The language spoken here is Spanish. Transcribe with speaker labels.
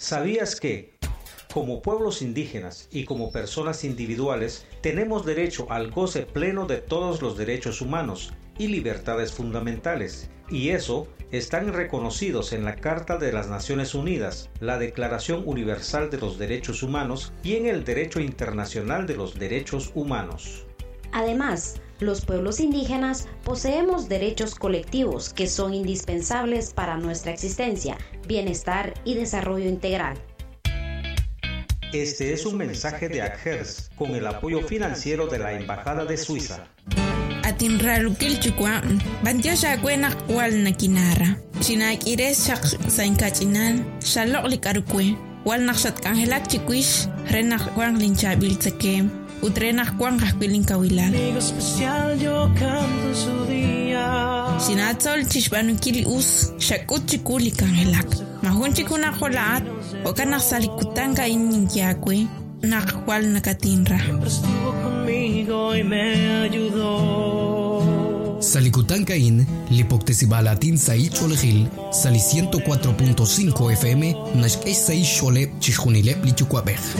Speaker 1: ¿Sabías que, como pueblos indígenas y como personas individuales, tenemos derecho al goce pleno de todos los derechos humanos y libertades fundamentales? Y eso están reconocidos en la Carta de las Naciones Unidas, la Declaración Universal de los Derechos Humanos y en el Derecho Internacional de los Derechos Humanos.
Speaker 2: Además, los pueblos indígenas poseemos derechos colectivos que son indispensables para nuestra existencia, bienestar y desarrollo integral.
Speaker 1: Este es un mensaje de ACGERS con el apoyo financiero de la Embajada de Suiza.
Speaker 3: Atinralukil chukwa, bandiosha kwena wal nakinara. Shinak ires shak sainkachinal, shalok likarukwe. Wal nakshat kangelak chikwish, renak kwang linchabil tsakem. Utrenak kwang kakwiling kawilal. Sinatsol chishbanukili us, shakut chikuli kangelak. Mahun chikuna kholaat, okanak salikutanga iningyakwe, nakwal nakatinra.
Speaker 4: Salikutankain, Lipoctesibalatin Sai Cholejil, Sali 104.5 FM, Nashkei Sai Chole, Chishunilep Lichukwabej.